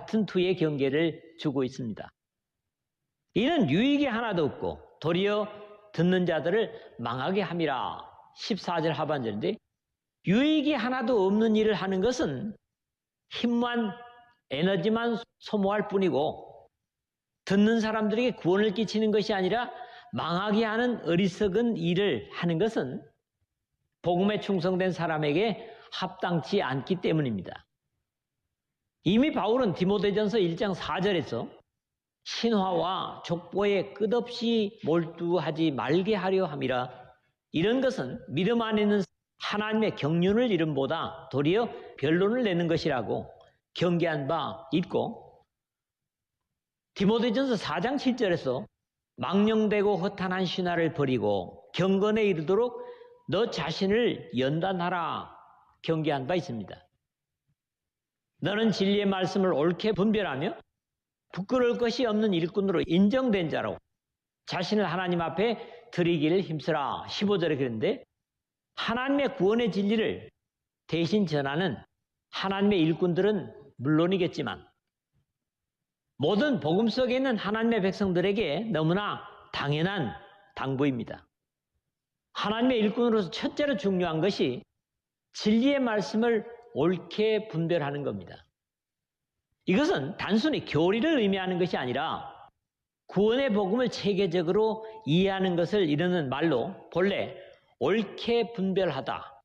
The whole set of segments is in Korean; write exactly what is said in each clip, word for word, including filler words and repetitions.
같은 투의 경계를 주고 있습니다. 이는 유익이 하나도 없고 도리어 듣는 자들을 망하게 함이라. 십사 절 하반절인데, 유익이 하나도 없는 일을 하는 것은 힘만 에너지만 소모할 뿐이고 듣는 사람들에게 구원을 끼치는 것이 아니라 망하게 하는 어리석은 일을 하는 것은 복음에 충성된 사람에게 합당치 않기 때문입니다. 이미 바울은 디모데전서 일 장 사 절에서 신화와 족보에 끝없이 몰두하지 말게 하려 함이라. 이런 것은 믿음 안에 있는 하나님의 경륜을 이름보다 도리어 변론을 내는 것이라고 경계한 바 있고, 디모데전서 사 장 칠 절에서 망령되고 허탄한 신화를 버리고 경건에 이르도록 너 자신을 연단하라 경계한 바 있습니다. 너는 진리의 말씀을 옳게 분별하며 부끄러울 것이 없는 일꾼으로 인정된 자로 자신을 하나님 앞에 드리기를 힘쓰라. 십오 절에 그랬는데, 하나님의 구원의 진리를 대신 전하는 하나님의 일꾼들은 물론이겠지만 모든 복음 속에 있는 하나님의 백성들에게 너무나 당연한 당부입니다. 하나님의 일꾼으로서 첫째로 중요한 것이 진리의 말씀을 옳게 분별하는 겁니다. 이것은 단순히 교리를 의미하는 것이 아니라 구원의 복음을 체계적으로 이해하는 것을 이르는 말로 본래 옳게 분별하다,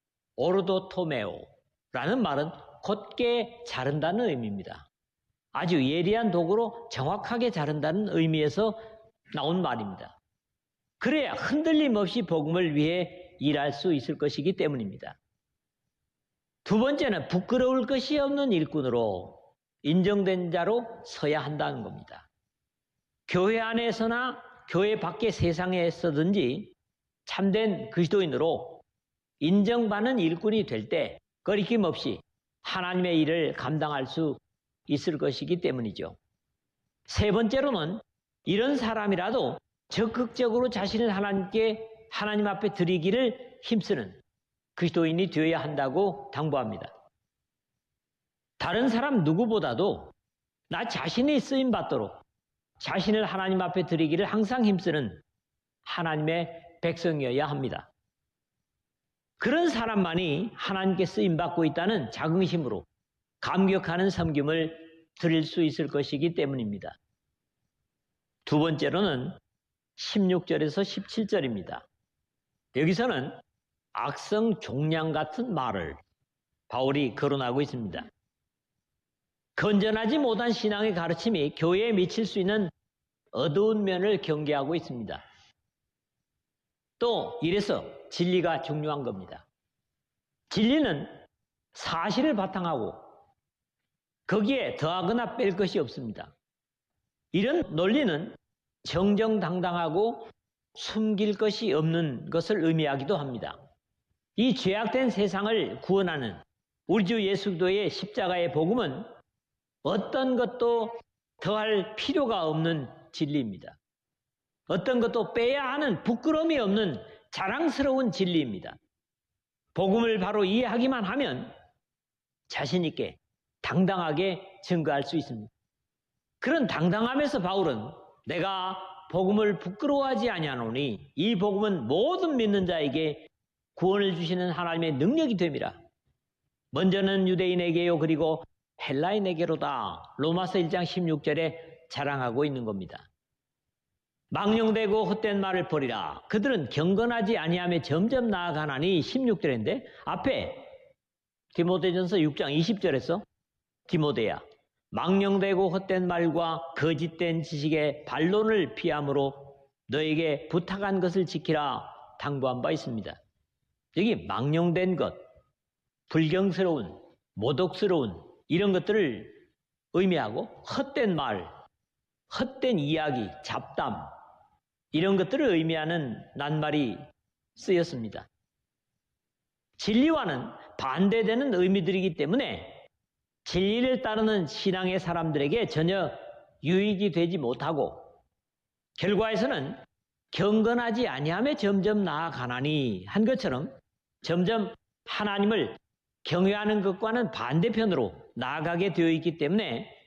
오르도토메오라는 말은 곧게 자른다는 의미입니다. 아주 예리한 도구로 정확하게 자른다는 의미에서 나온 말입니다. 그래야 흔들림 없이 복음을 위해 일할 수 있을 것이기 때문입니다. 두 번째는 부끄러울 것이 없는 일꾼으로 인정된 자로 서야 한다는 겁니다. 교회 안에서나 교회 밖의 세상에서든지 참된 그리스도인으로 인정받는 일꾼이 될 때 거리낌 없이 하나님의 일을 감당할 수 있을 것이기 때문이죠. 세 번째로는 이런 사람이라도 적극적으로 자신을 하나님께 하나님 앞에 드리기를 힘쓰는 그리스도인이 되어야 한다고 당부합니다. 다른 사람 누구보다도 나 자신이 쓰임받도록 자신을 하나님 앞에 드리기를 항상 힘쓰는 하나님의 백성이어야 합니다. 그런 사람만이 하나님께 쓰임받고 있다는 자긍심으로 감격하는 섬김을 드릴 수 있을 것이기 때문입니다. 두 번째로는 십육 절에서 십칠 절입니다. 여기서는 악성 종량 같은 말을 바울이 거론하고 있습니다. 건전하지 못한 신앙의 가르침이 교회에 미칠 수 있는 어두운 면을 경계하고 있습니다. 또 이래서 진리가 중요한 겁니다. 진리는 사실을 바탕하고 거기에 더하거나 뺄 것이 없습니다. 이런 논리는 정정당당하고 숨길 것이 없는 것을 의미하기도 합니다. 이 죄악된 세상을 구원하는 우리 주 예수 그리스도의 십자가의 복음은 어떤 것도 더할 필요가 없는 진리입니다. 어떤 것도 빼야 하는 부끄러움이 없는 자랑스러운 진리입니다. 복음을 바로 이해하기만 하면 자신 있게 당당하게 증거할 수 있습니다. 그런 당당함에서 바울은 내가 복음을 부끄러워하지 아니하노니 이 복음은 모든 믿는 자에게 구원을 주시는 하나님의 능력이 됨이라. 먼저는 유대인에게요 그리고 헬라인에게로다. 로마서 일 장 십육 절에 자랑하고 있는 겁니다. 망령되고 헛된 말을 버리라. 그들은 경건하지 아니하며 점점 나아가나니 십육 절인데 앞에 디모데전서 육 장 이십 절에서 디모데야 망령되고 헛된 말과 거짓된 지식의 반론을 피함으로 너에게 부탁한 것을 지키라 당부한 바 있습니다. 여기 망령된 것, 불경스러운, 모독스러운 이런 것들을 의미하고 헛된 말, 헛된 이야기, 잡담 이런 것들을 의미하는 낱말이 쓰였습니다. 진리와는 반대되는 의미들이기 때문에 진리를 따르는 신앙의 사람들에게 전혀 유익이 되지 못하고 결과에서는 경건하지 아니하며 점점 나아가나니 한 것처럼 점점 하나님을 경외하는 것과는 반대편으로 나아가게 되어 있기 때문에